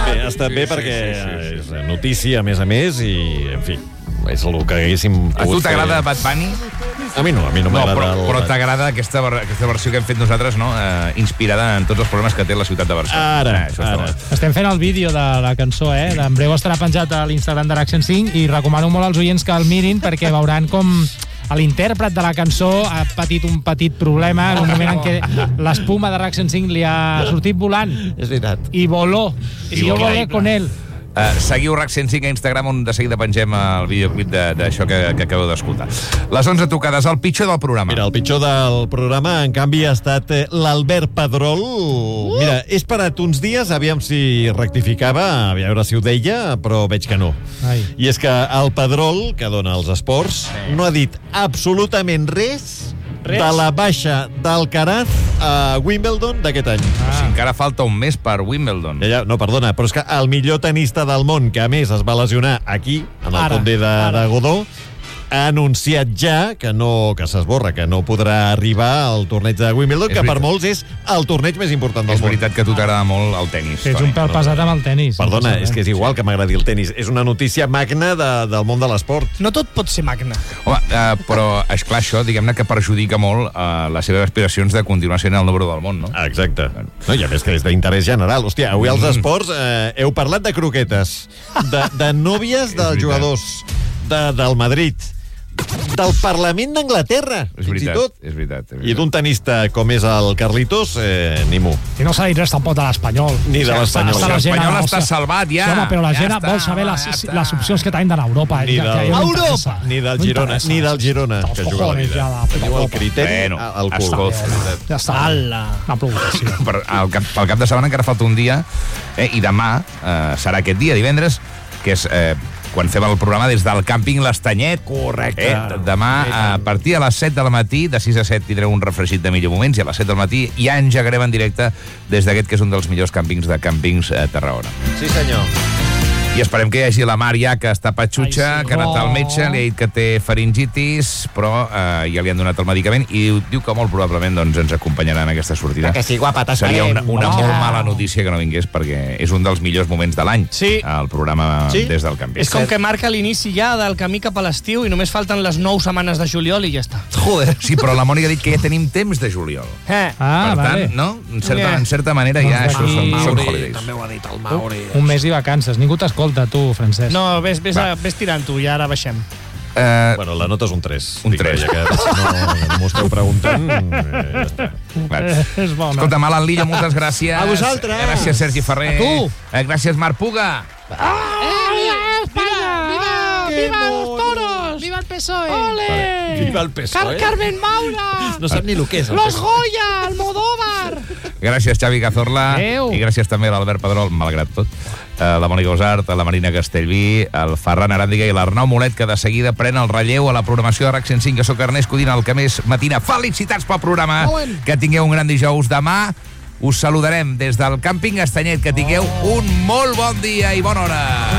Està bé perquè és notícia, a més, i, en fi, és el que haguéssim pogut fer. A tu t'agrada Bad Bunny? A mi no m'agrada. Però t'agrada aquesta versió que hem fet nosaltres, no? Inspirada en tots els problemes que té la ciutat de Barcelona. Ara. Estem fent el vídeo de la cançó, En breu estarà penjat a l'Instagram de RAC 105 i recomano molt als oients que el mirin perquè veuran com l'intèrpret de la cançó ha patit un petit problema en un moment en què l'espuma de RAC 105 li ha sortit volant. És veritat. I voló. I jo volé con él. Seguiu RAC 105 a Instagram, on de seguida pengem el videoclip d'això que acabeu d'escoltar. Les 11 tocades, el pitjor del programa. Mira, el pitjor del programa, en canvi, ha estat l'Albert Pedrol. Mira, he esperat uns dies, aviam si rectificava, a veure si ho deia, però veig que no. Ai. I és que el Pedrol, que dona els esports, no ha dit absolutament res de la baixa d'Alcaraz a Wimbledon d'aquest any. Si encara falta un mes per Wimbledon. No, perdona, però és que el millor tenista del món, que a més es va lesionar aquí, en el Condé de Godó, ha anunciat ja que s'esborra, que no podrà arribar al torneig de Wimbledon, que per molts és el torneig més important del món. És veritat que a tu t'agrada molt el tenis. Ets un pèl pesat amb el tenis. Perdona, és que és igual que m'agradi el tenis. És una notícia magna del món de l'esport. No tot pot ser magna. Home, però, esclar, això, diguem-ne que perjudica molt les seves aspiracions de continuar sent el número del món, no? Exacte. No, i a més que és d'interès general. Hòstia, avui als esports heu parlat de croquetes, de nòvies dels jugadors, del Madrid, del Parlament d'Anglaterra, fins i tot. És veritat. I d'un tenista com és el Carlitos, ni mu. I no s'ha dit res tampoc de l'Espanyol. Ni de l'Espanyol. L'Espanyol està salvat, ja. Home, però la gent vol saber les opcions que tenim de l'Europa. Ni del Girona, que juga a la vida. Teniu el criteri al cul. Ja està. Una provocació. Pel cap de setmana encara falta un dia, i demà serà aquest dia, divendres, que és quan fem el programa des del càmping L'Estanyet. Correcte. Demà, a partir de les 7 del matí, de 6 a 7 tindreu un refregit de millor moments, i a les 7 del matí ja engegarem en directe des d'aquest, que és un dels millors càmpings de càmpings a Tarragona. Sí, senyor. I esperem que hi hagi la Mar ja, que està patxutxa, que ha anat al metge, li ha dit que té faringitis, però ja li han donat el medicament, i diu que molt probablement ens acompanyarà en aquesta sortida. Que sí, guapa, seria una molt mala notícia que no vingués, perquè és un dels millors moments de l'any, el programa des del càmping. És com que marca l'inici ja del camí cap a l'estiu i només falten les 9 setmanes de juliol i ja està. Joder. Sí, però la Mònica ha dit que ja tenim temps de juliol. Per tant, no? En certa manera ja això són holidays. També ho ha dit el Mauri. Un mes i vacances. Ningú t'escolta, tu, Francesc. No, ves tirant tu, i ara baixem. Bueno, la nota és un 3. Un 3. Ja que si no m'ho esteu preguntant, ja està. És bona. Escolta, Alan Lillo, moltes gràcies. A vosaltres. Gràcies, Sergi Ferrer. A tu. Gràcies, Marc Puga. ¡Viva los toros! ¡Viva el PSOE! ¡Ole! Viva el PSOE. ¡Carmen Maura! No sap ni el que és. ¡Los Goya! ¡Almodóvar! Gràcies, Xavi Cazorla. Adéu. I gràcies també a l'Albert Pedrol, malgrat tot. La Mònica Osart, la Marina Castellví, el Ferran Aràndiga i l'Arnau Molet, que de seguida pren el relleu a la programació de RAC 105. Jo soc Ernest Codina, el que més matina. Felicitats pel programa. Que tingueu un gran dijous. Demà us saludarem des del càmping Estanyet. Que tingueu un molt bon dia i bona hora.